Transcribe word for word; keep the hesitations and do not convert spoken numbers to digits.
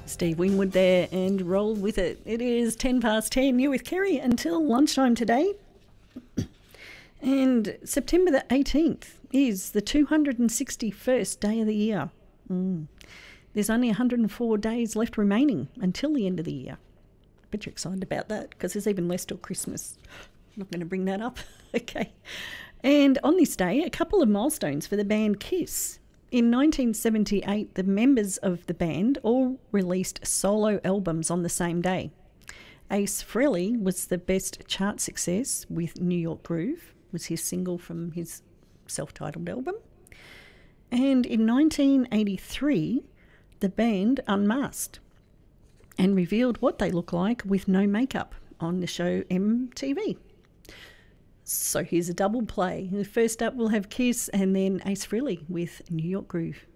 Steve Winwood there, and roll with it. It is ten past ten. You're with Kerry until lunchtime today. And September the eighteenth is the two hundred sixty-first day of the year. Mm. There's only one hundred four days left remaining until the end of the year. I bet you're excited about that because there's even less till Christmas. I'm not going to bring that up. Okay. And on this day, a couple of milestones for the band Kiss. In nineteen seventy-eight, the members of the band all released solo albums on the same day. Ace Frehley was the best chart success with New York Groove, was his single from his self-titled album. And in nineteen eighty-three, the band unmasked and revealed what they look like with no makeup on the show M T V. So here's a double play. First up, we'll have Kiss and then Ace Frehley with New York Groove.